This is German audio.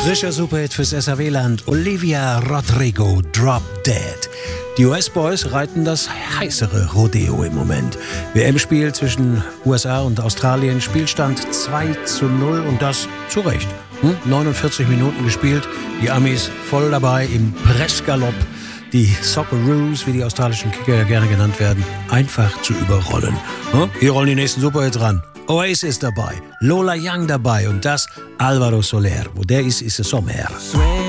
Frischer Superhit fürs SAW-Land. Olivia Rodrigo, Drop Dead. Die US-Boys reiten das heißere Rodeo im Moment. WM-Spiel zwischen USA und Australien, Spielstand 2:0 und das zu Recht. 49 Minuten gespielt, die Amis voll dabei im Pressgalopp. Die Socceroos, wie die australischen Kicker ja gerne genannt werden, einfach zu überrollen. Hier rollen die nächsten Superhits ran. Oasis dabei, Lola Young dabei und das Alvaro Soler. Wo der ist es Sommer.